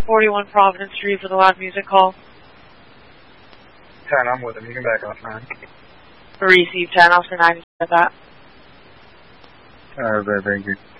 41 Providence Street for the loud music call. 10, I'm with him. You can back off 9. Receive 10, Officer 9, at that. Very good.